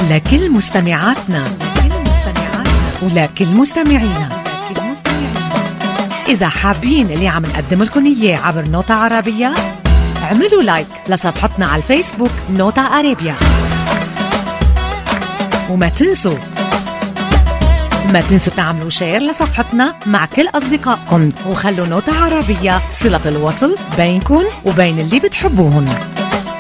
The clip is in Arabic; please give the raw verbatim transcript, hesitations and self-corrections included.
لكل مستمعاتنا لكل مستمعاتنا ولكل مستمعينا. إذا حابين اللي عم نقدم لكم إياه عبر نوتة عربية، اعملوا لايك لصفحتنا على الفيسبوك نوتة عربية، وما تنسوا ما تنسوا تعملوا شير لصفحتنا مع كل أصدقائكم، وخلوا نوتة عربية صلة الوصل بينكم وبين اللي بتحبوهم.